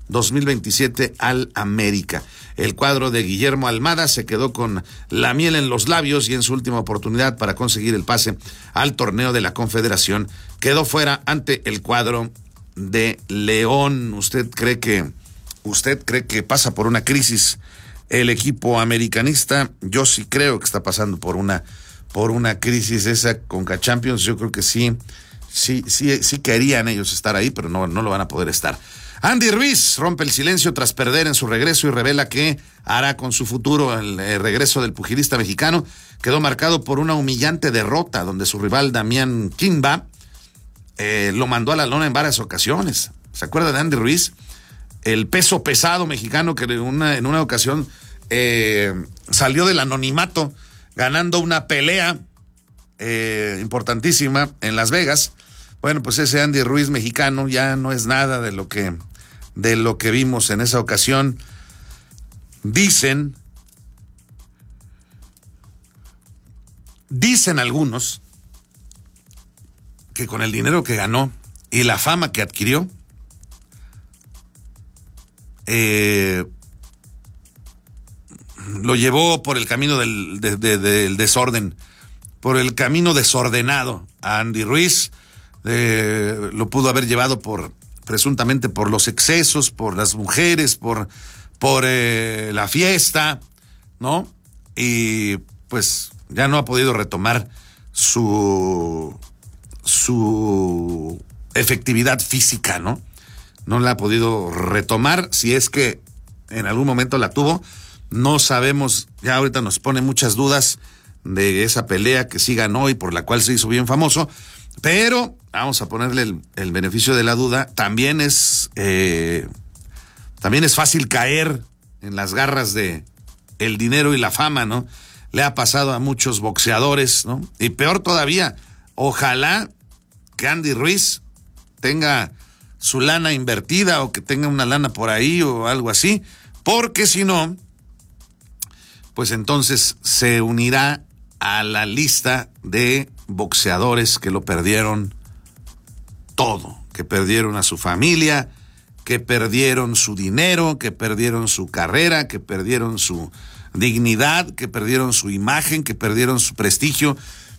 2027 al América. El cuadro de Guillermo Almada se quedó con la miel en los labios y en su última oportunidad para conseguir el pase al torneo de la Confederación quedó fuera ante el cuadro de León. ¿Usted cree que pasa por una crisis el equipo americanista? Yo sí creo que está pasando por una crisis esa Conca Champions. Yo creo que sí querían ellos estar ahí, pero no lo van a poder estar. Andy Ruiz rompe el silencio tras perder en su regreso y revela qué hará con su futuro. El regreso del pugilista mexicano quedó marcado por una humillante derrota donde su rival Damián Kimba lo mandó a la lona en varias ocasiones. ¿Se acuerda de Andy Ruiz? El peso pesado mexicano que en una ocasión salió del anonimato ganando una pelea importantísima en Las Vegas. Bueno, pues ese Andy Ruiz mexicano ya no es nada de lo que vimos en esa ocasión. Dicen algunos que con el dinero que ganó y la fama que adquirió, lo llevó por el camino del desorden, por el camino desordenado a Andy Ruiz. Lo pudo haber llevado presuntamente por los excesos, por las mujeres, por la fiesta, ¿no? Y pues ya no ha podido retomar su efectividad física, ¿no? No la ha podido retomar, si es que en algún momento la tuvo. No sabemos, ya ahorita nos pone muchas dudas de esa pelea que sí ganó y por la cual se hizo bien famoso, pero vamos a ponerle el beneficio de la duda. También es fácil caer en las garras de el dinero y la fama, ¿no? Le ha pasado a muchos boxeadores, ¿no? Y peor todavía, ojalá que Andy Ruiz tenga su lana invertida o que tenga una lana por ahí o algo así, porque si no, pues entonces se unirá a la lista de boxeadores que lo perdieron todo, que perdieron a su familia, que perdieron su dinero, que perdieron su carrera, que perdieron su dignidad, que perdieron su imagen, que perdieron su prestigio.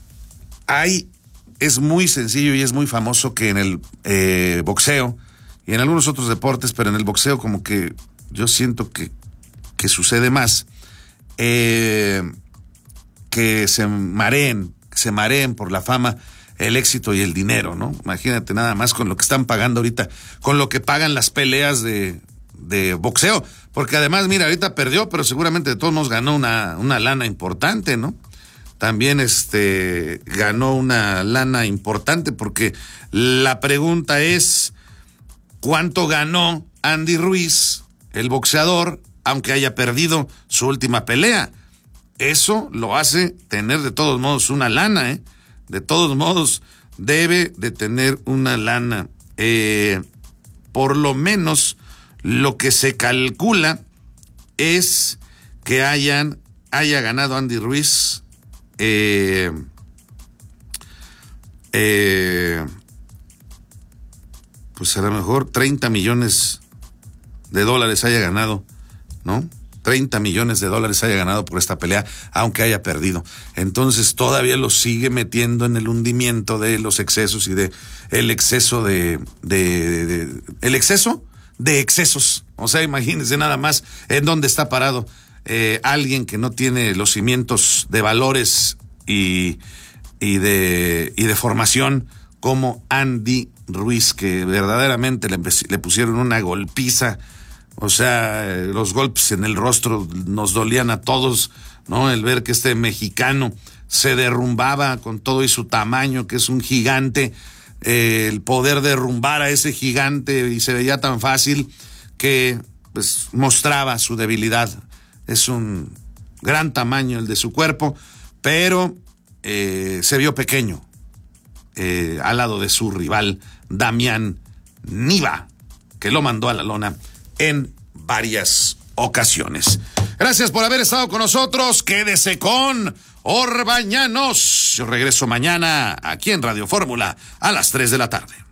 Es muy sencillo y es muy famoso que en el boxeo y en algunos otros deportes, pero en el boxeo como que yo siento que sucede más, que se mareen por la fama, el éxito y el dinero, ¿no? Imagínate nada más con lo que están pagando ahorita, con lo que pagan las peleas de boxeo, porque además, mira, ahorita perdió, pero seguramente de todos modos ganó una lana importante, ¿no? También ganó una lana importante, porque la pregunta es, ¿cuánto ganó Andy Ruiz, el boxeador, aunque haya perdido su última pelea? Eso lo hace tener de todos modos una lana, ¿eh? De todos modos debe de tener una lana. Por lo menos lo que se calcula es que haya ganado Andy Ruiz pues a lo mejor 30 millones de dólares haya ganado, ¿no? 30 millones de dólares haya ganado por esta pelea, aunque haya perdido. Entonces todavía lo sigue metiendo en el hundimiento de los excesos y el exceso de excesos. O sea, imagínense nada más en dónde está parado alguien que no tiene los cimientos de valores y de formación como Andy Ruiz, que verdaderamente le pusieron una golpiza. O sea, los golpes en el rostro nos dolían a todos, ¿no? El ver que este mexicano se derrumbaba con todo y su tamaño, que es un gigante, el poder derrumbar a ese gigante, y se veía tan fácil que pues mostraba su debilidad. Es un gran tamaño el de su cuerpo, pero se vio pequeño al lado de su rival Damián Niva, que lo mandó a la lona en varias ocasiones. Gracias por haber estado con nosotros. Quédese con Orbañanos. Yo regreso mañana aquí en Radio Fórmula a las 3 de la tarde.